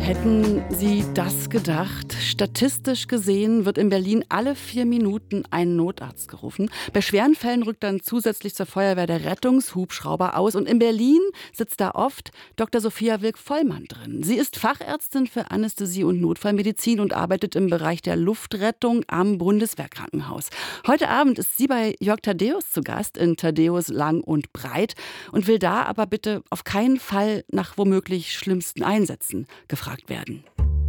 Hätten Sie das gedacht? Statistisch gesehen wird in Berlin alle 4 Minuten ein Notarzt gerufen. Bei schweren Fällen rückt dann zusätzlich zur Feuerwehr der Rettungshubschrauber aus. Und in Berlin sitzt da oft Dr. Sophia Wilk-Vollmann drin. Sie ist Fachärztin für Anästhesie und Notfallmedizin und arbeitet im Bereich der Luftrettung am Bundeswehrkrankenhaus. Heute Abend ist sie bei Jörg Thaddeus zu Gast in Thaddeus Lang und Breit und will da aber bitte auf keinen Fall nach womöglich schlimmsten Einsätzen gefragt werden.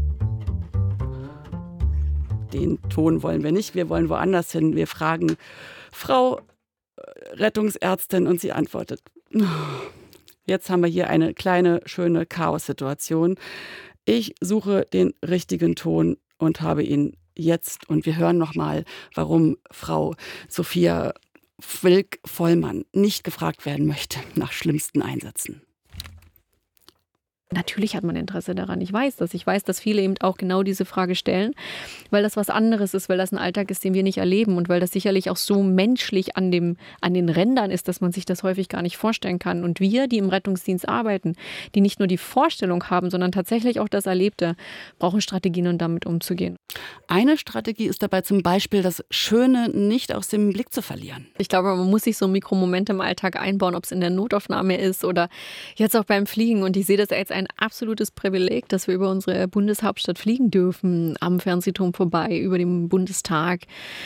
Den Ton wollen wir nicht, wir wollen woanders hin. Wir fragen Frau Rettungsärztin und sie antwortet. Jetzt haben wir hier eine kleine, schöne Chaos-Situation. Ich suche den richtigen Ton und habe ihn jetzt. Und wir hören nochmal, warum Frau Sophia Wilk-Vollmann nicht gefragt werden möchte nach schlimmsten Einsätzen. Natürlich hat man Interesse daran. Ich weiß, dass viele eben auch genau diese Frage stellen, weil das was anderes ist, weil das ein Alltag ist, den wir nicht erleben und weil das sicherlich auch so menschlich an den Rändern ist, dass man sich das häufig gar nicht vorstellen kann. Und wir, die im Rettungsdienst arbeiten, die nicht nur die Vorstellung haben, sondern tatsächlich auch das Erlebte, brauchen Strategien, um damit umzugehen. Eine Strategie ist dabei zum Beispiel, das Schöne nicht aus dem Blick zu verlieren. Ich glaube, man muss sich so Mikromomente im Alltag einbauen, ob es in der Notaufnahme ist oder jetzt auch beim Fliegen. Und ich sehe das als ein absolutes Privileg, dass wir über unsere Bundeshauptstadt fliegen dürfen, am Fernsehturm vorbei, über den Bundestag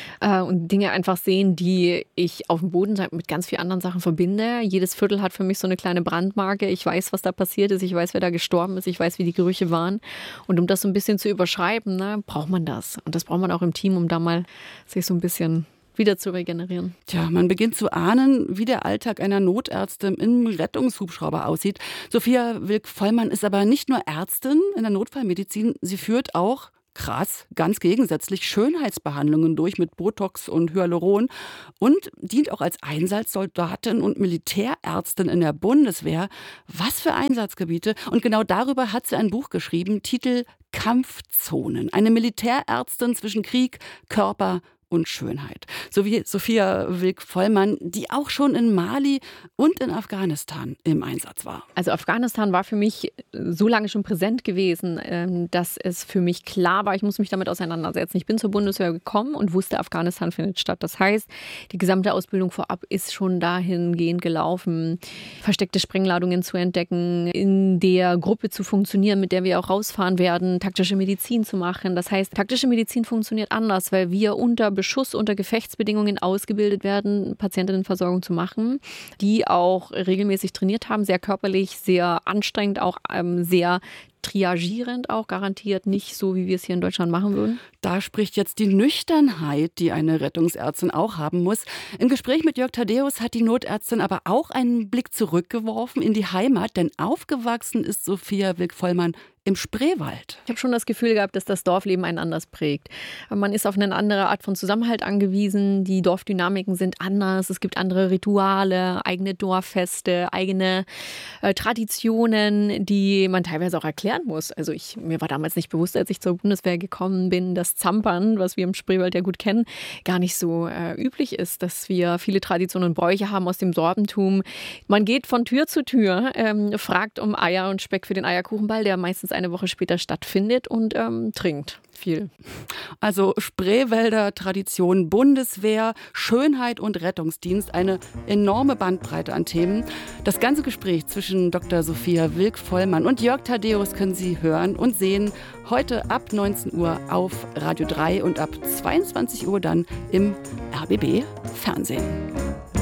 und Dinge einfach sehen, die ich auf dem Boden mit ganz vielen anderen Sachen verbinde. Jedes Viertel hat für mich so eine kleine Brandmarke. Ich weiß, was da passiert ist. Ich weiß, wer da gestorben ist. Ich weiß, wie die Gerüche waren. Und um das so ein bisschen zu überschreiben, braucht man das. Und das braucht man auch im Team, um da mal sich so ein bisschen wieder zu regenerieren. Tja, man beginnt zu ahnen, wie der Alltag einer Notärztin im Rettungshubschrauber aussieht. Sophia Wilk-Vollmann ist aber nicht nur Ärztin in der Notfallmedizin, sie führt auch, krass, ganz gegensätzlich, Schönheitsbehandlungen durch mit Botox und Hyaluron und dient auch als Einsatzsoldatin und Militärärztin in der Bundeswehr. Was für Einsatzgebiete! Und genau darüber hat sie ein Buch geschrieben, Titel Kampfzonen. Eine Militärärztin zwischen Krieg, Körper und Schönheit. So wie Sophia Wilk-Vollmann, die auch schon in Mali und in Afghanistan im Einsatz war. Also Afghanistan war für mich so lange schon präsent gewesen, dass es für mich klar war, ich muss mich damit auseinandersetzen. Ich bin zur Bundeswehr gekommen und wusste, Afghanistan findet statt. Das heißt, die gesamte Ausbildung vorab ist schon dahingehend gelaufen, versteckte Sprengladungen zu entdecken, in der Gruppe zu funktionieren, mit der wir auch rausfahren werden, taktische Medizin zu machen. Das heißt, taktische Medizin funktioniert anders, weil wir unter Beschuss, unter Gefechtsbedingungen ausgebildet werden, Patientinnenversorgung zu machen, die auch regelmäßig trainiert haben, sehr körperlich, sehr anstrengend, auch sehr triagierend auch, garantiert nicht so, wie wir es hier in Deutschland machen würden. Da spricht jetzt die Nüchternheit, die eine Rettungsärztin auch haben muss. Im Gespräch mit Jörg Thaddeus hat die Notärztin aber auch einen Blick zurückgeworfen in die Heimat, denn aufgewachsen ist Sophia Wilk-Vollmann im Spreewald. Ich habe schon das Gefühl gehabt, dass das Dorfleben einen anders prägt. Man ist auf eine andere Art von Zusammenhalt angewiesen. Die Dorfdynamiken sind anders. Es gibt andere Rituale, eigene Dorffeste, eigene Traditionen, die man teilweise auch erklären muss. Also mir war damals nicht bewusst, als ich zur Bundeswehr gekommen bin, dass Zampern, was wir im Spreewald ja gut kennen, gar nicht so üblich ist, dass wir viele Traditionen und Bräuche haben aus dem Sorbentum. Man geht von Tür zu Tür, fragt um Eier und Speck für den Eierkuchenball, der meistens eine Woche später stattfindet und trinkt viel. Also Spreewälder, Tradition, Bundeswehr, Schönheit und Rettungsdienst, eine enorme Bandbreite an Themen. Das ganze Gespräch zwischen Dr. Sophia Wilk-Vollmann und Jörg Thaddeus können Sie hören und sehen heute ab 19 Uhr auf Radio 3 und ab 22 Uhr dann im RBB Fernsehen.